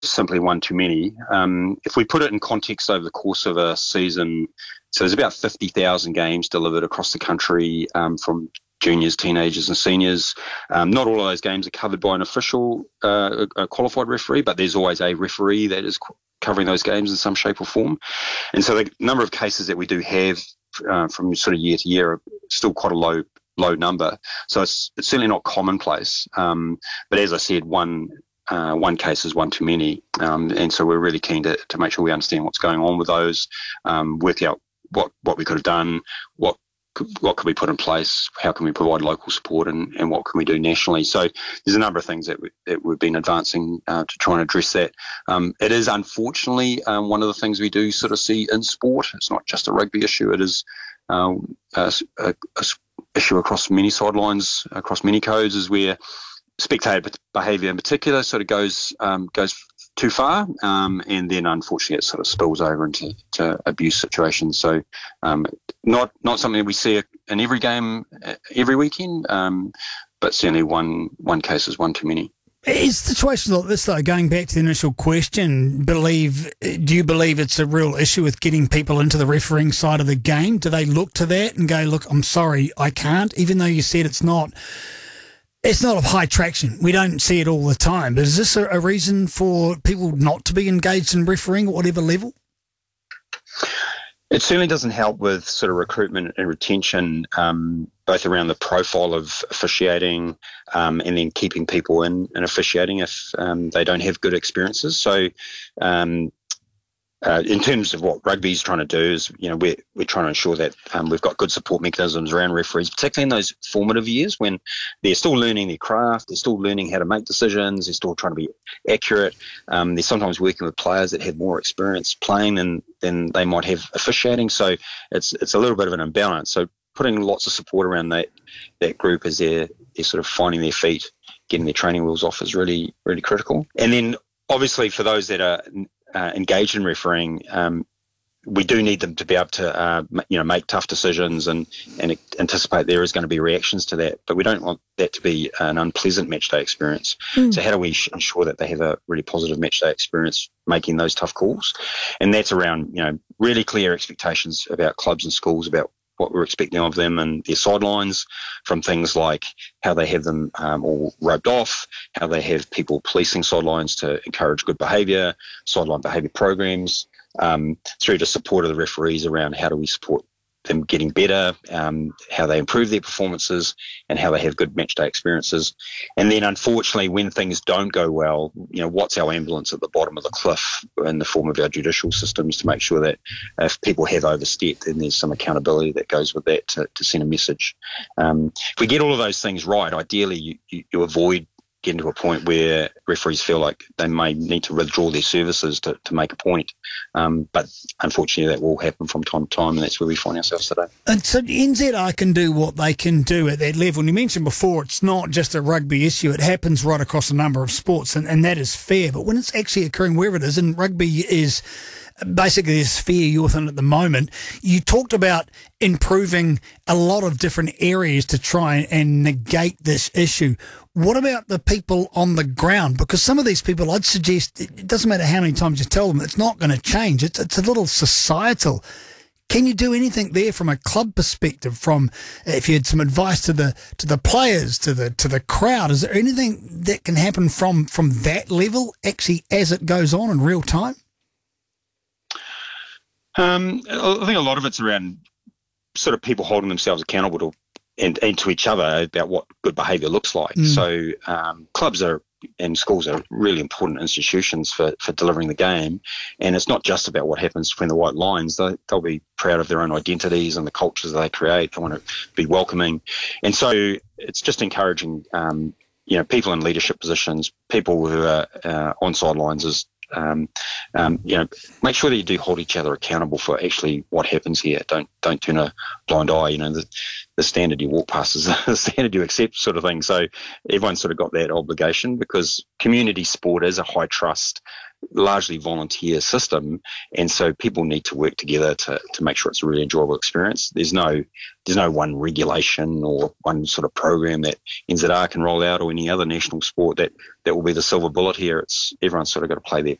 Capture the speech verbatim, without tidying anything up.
simply one too many. Um, if we put it in context over the course of a season, so there's about fifty thousand games delivered across the country um, from juniors, teenagers and seniors. Um, not all of those games are covered by an official uh, a qualified referee, but there's always a referee that is covering those games in some shape or form. And so the number of cases that we do have uh, from sort of year to year are still quite a low low number. So it's, it's certainly not commonplace. Um, but as I said, one uh, one case is one too many. Um, and so we're really keen to, to make sure we understand what's going on with those, um, work out what, what we could have done, what what can we put in place, how can we provide local support, and, and what can we do nationally. So there's a number of things that, we, that we've been advancing uh, to try and address that. Um, it is unfortunately um, one of the things we do sort of see in sport. It's not just a rugby issue, it is um, a, a, a issue across many sidelines, across many codes, is where spectator behaviour in particular sort of goes um, goes too far, um, and then unfortunately it sort of spills over into to abuse situations. So um, not not something we see in every game every weekend, um, but certainly one one case is one too many. Is situations like this, though, going back to the initial question, believe do you believe it's a real issue with getting people into the refereeing side of the game? Do they look to that and go, look, I'm sorry, I can't, even though you said it's not It's not of high traction. We don't see it all the time. But is this a, a reason for people not to be engaged in refereeing at whatever level? It certainly doesn't help with sort of recruitment and retention, um, both around the profile of officiating um, and then keeping people in, in officiating if um, they don't have good experiences. So um, Uh, in terms of what rugby is trying to do is, you know, we're, we're trying to ensure that um, we've got good support mechanisms around referees, particularly in those formative years when they're still learning their craft, they're still learning how to make decisions, they're still trying to be accurate. Um, they're sometimes working with players that have more experience playing than, than they might have officiating. So it's it's a little bit of an imbalance. So putting lots of support around that that group as they're, they're sort of finding their feet, getting their training wheels off is really, really critical. And then obviously for those that are Uh, engaged in refereeing, um, we do need them to be able to, uh, you know, make tough decisions and, and anticipate there is going to be reactions to that. But we don't want that to be an unpleasant matchday experience. Mm. So how do we ensure that they have a really positive matchday experience making those tough calls? And that's around, you know, really clear expectations about clubs and schools about what we're expecting of them and their sidelines, from things like how they have them um, all roped off, how they have people policing sidelines to encourage good behaviour, sideline behaviour programs, um, through to support of the referees around how do we support them getting better, um, how they improve their performances and how they have good matchday experiences. And then unfortunately when things don't go well, you know, what's our ambulance at the bottom of the cliff in the form of our judicial systems to make sure that if people have overstepped, then there's some accountability that goes with that to, to send a message. Um, if we get all of those things right, ideally you, you, you avoid getting to a point where referees feel like they may need to withdraw their services to, to make a point. Um, but unfortunately that will happen from time to time, and that's where we find ourselves today. And so N Z I can do what they can do at that level. And you mentioned before, it's not just a rugby issue. It happens right across a number of sports, and, and that is fair. But when it's actually occurring wherever it is, and rugby is basically the sphere you're in at the moment, you talked about improving a lot of different areas to try and negate this issue. What about the people on the ground? Because some of these people, I'd suggest, it doesn't matter how many times you tell them, it's not going to change. It's, it's a little societal. Can you do anything there from a club perspective? From if you had some advice to the to the players, to the to the crowd, is there anything that can happen from from that level actually as it goes on in real time? Um, I think a lot of it's around sort of people holding themselves accountable to and, and to each other about what good behaviour looks like. Mm. So um, clubs are and schools are really important institutions for, for delivering the game, and it's not just about what happens between the white lines. They, they'll be proud of their own identities and the cultures they create. They want to be welcoming, and so it's just encouraging um, you know, people in leadership positions, people who are uh, on sidelines is Um, um, you know, make sure that you do hold each other accountable for actually what happens here. Don't don't turn a blind eye. You know, the, the standard you walk past is the standard you accept, sort of thing. So everyone's sort of got that obligation, because community sport is a high trust largely volunteer system, and so people need to work together to, to make sure it's a really enjoyable experience. There's no there's no one regulation or one sort of program that N Z R can roll out or any other national sport that, that will be the silver bullet here. It's everyone's sort of got to play their